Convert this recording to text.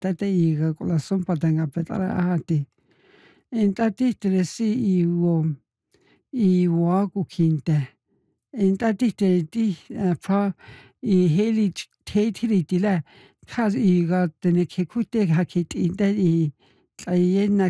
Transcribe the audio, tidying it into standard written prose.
tataiga con la sompatanga petara ahati. Entatihteresi iwaku entatihtereti fa ihelich teitiritila kas iga tenekekute hakit inta I tlayena